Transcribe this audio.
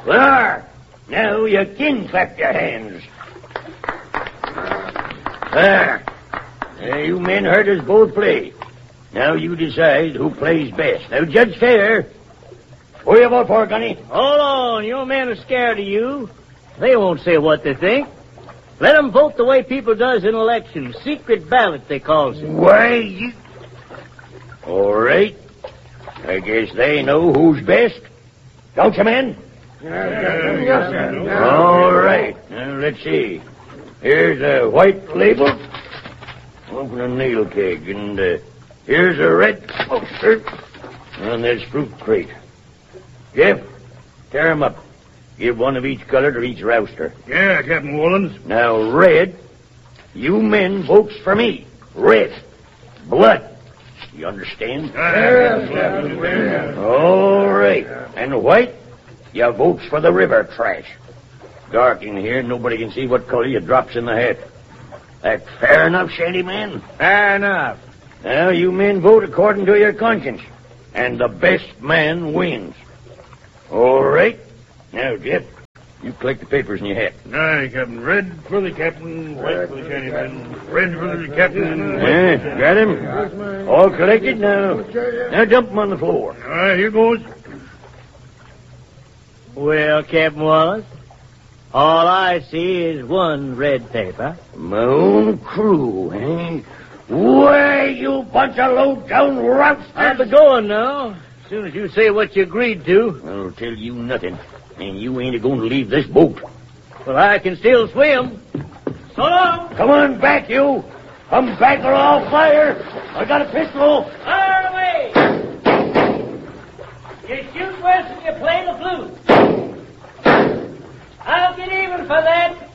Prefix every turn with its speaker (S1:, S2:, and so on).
S1: There. Now you can clap your hands. There. You men heard us both play. Now you decide who plays best. Now judge fair. Who you vote for, Gunny?
S2: Hold on. Your men are scared of you. They won't say what they think. Let them vote the way people does in elections. Secret ballot, they calls it.
S1: Why, you... All right. I guess they know who's best. Don't you, men?
S3: Yes, sir.
S1: All right. Now, let's see. Here's a white label. Open a nail keg. And here's a red poster on this fruit crate. Jeff, tear 'em up. Give one of each color to each rouster.
S3: Yeah, Captain Wallens.
S1: Now, red, you men votes for me. Red. Blood. You understand?
S3: Yes, Captain.
S1: All right. And white, you votes for the river trash. Dark in here, nobody can see what color you drops in the hat. That fair enough, Shanty Man?
S2: Fair enough.
S1: Now, you men vote according to your conscience. And the best man wins. All right. Now, Jeff, you collect the papers in your hat.
S3: Aye, Captain. Red for the captain, white for the shantyman. Red for the captain.
S1: Yeah, got him? All collected now. Now dump them on the floor.
S3: All right, here goes.
S2: Well, Captain Wallace, all I see is one red paper.
S1: My own crew, eh? Why, you bunch of low-down roughs.
S2: I'll be going now. As soon as you say what you agreed to.
S1: I'll tell you nothing. And you ain't going to leave this boat.
S2: Well, I can still swim. So long.
S1: Come on back, you. Come back or I'll fire. I got a pistol.
S2: Fire away. You shoot worse than you play the flute. I'll get even for that.